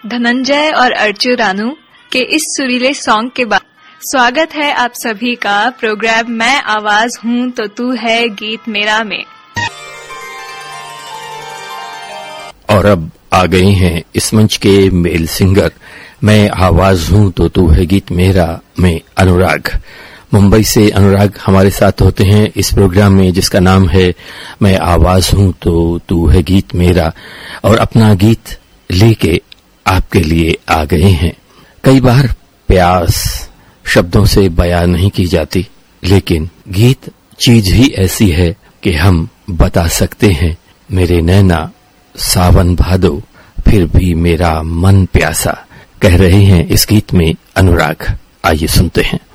धनंजय और अर्चू रानू के इस सुरीले सॉन्ग के बाद स्वागत है आप सभी का प्रोग्राम मैं आवाज हूँ तो तू है गीत मेरा में। और अब आ गए हैं इस मंच के मेल सिंगर मैं आवाज हूँ तो तू है गीत मेरा में अनुराग। मुंबई से अनुराग हमारे साथ होते हैं इस प्रोग्राम में जिसका नाम है मैं आवाज हूँ तो तू है गीत मेरा, और अपना गीत लेके आपके लिए आ गए हैं। कई बार प्यास शब्दों से बयान नहीं की जाती, लेकिन गीत चीज ही ऐसी है कि हम बता सकते हैं। मेरे नैना सावन भादो फिर भी मेरा मन प्यासा, कह रहे हैं इस गीत में अनुराग। आइए सुनते हैं।